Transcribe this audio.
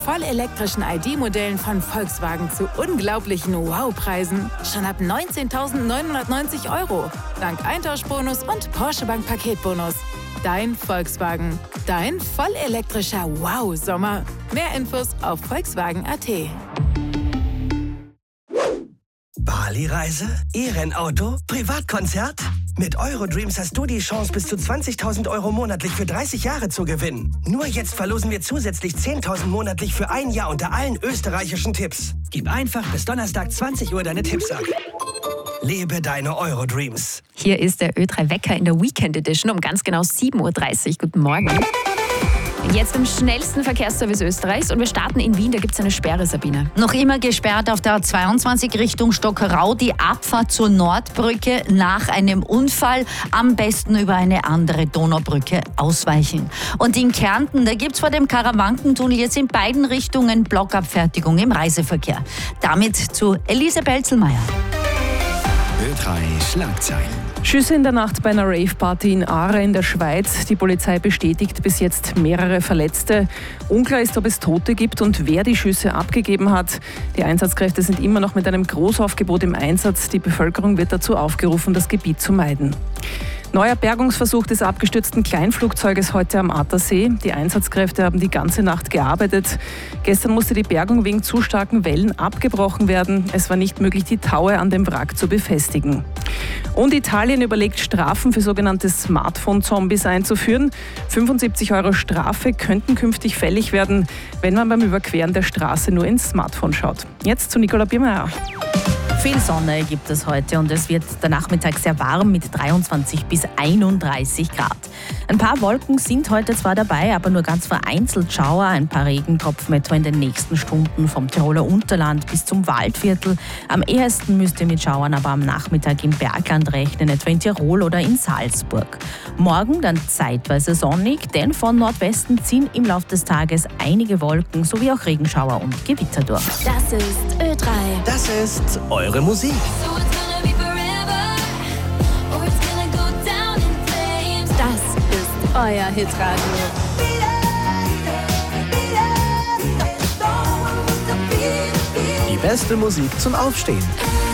vollelektrischen ID-Modellen von Volkswagen zu unglaublichen Wow-Preisen. Schon ab 19.990 €. Dank Eintauschbonus und Porsche Bank Paketbonus. Dein Volkswagen. Dein vollelektrischer Wow-Sommer. Mehr Infos auf Volkswagen.at. Bali-Reise? E-Rennauto? Privatkonzert? Mit Eurodreams hast du die Chance, bis zu 20.000 € monatlich für 30 Jahre zu gewinnen. Nur jetzt verlosen wir zusätzlich 10.000 monatlich für ein Jahr unter allen österreichischen Tipps. Gib einfach bis Donnerstag 20 Uhr deine Tipps ab. Lebe deine Eurodreams. Hier ist der Ö3-Wecker in der Weekend Edition um ganz genau 7.30 Uhr. Guten Morgen. Jetzt im schnellsten Verkehrsservice Österreichs und wir starten in Wien, da gibt es eine Sperre, Sabine. Noch immer gesperrt auf der A22 Richtung Stockerau, die Abfahrt zur Nordbrücke nach einem Unfall. Am besten über eine andere Donaubrücke ausweichen. Und in Kärnten, da gibt es vor dem Karawankentunnel jetzt in beiden Richtungen Blockabfertigung im Reiseverkehr. Damit zu Elise Belzelmeier. Ö3 Schlagzeilen. Schüsse in der Nacht bei einer Rave-Party in Aare in der Schweiz. Die Polizei bestätigt bis jetzt mehrere Verletzte. Unklar ist, ob es Tote gibt und wer die Schüsse abgegeben hat. Die Einsatzkräfte sind immer noch mit einem Großaufgebot im Einsatz. Die Bevölkerung wird dazu aufgerufen, das Gebiet zu meiden. Neuer Bergungsversuch des abgestürzten Kleinflugzeuges heute am Attersee. Die Einsatzkräfte haben die ganze Nacht gearbeitet. Gestern musste die Bergung wegen zu starken Wellen abgebrochen werden. Es war nicht möglich, die Taue an dem Wrack zu befestigen. Und Italien überlegt, Strafen für sogenannte Smartphone-Zombies einzuführen. 75 € Strafe könnten künftig fällig werden, wenn man beim Überqueren der Straße nur ins Smartphone schaut. Jetzt zu Nicola Biermeier. Viel Sonne gibt es heute und es wird der Nachmittag sehr warm mit 23 bis 31 Grad. Ein paar Wolken sind heute zwar dabei, aber nur ganz vereinzelt Schauer, ein paar Regentropfen etwa in den nächsten Stunden vom Tiroler Unterland bis zum Waldviertel. Am ehesten müsst ihr mit Schauern aber am Nachmittag im Bergland rechnen, etwa in Tirol oder in Salzburg. Morgen dann zeitweise sonnig, denn von Nordwesten ziehen im Laufe des Tages einige Wolken sowie auch Regenschauer und Gewitter durch. Das ist Ö3. Das ist eure Musik. Das ist euer Hitradio. Die beste Musik zum Aufstehen.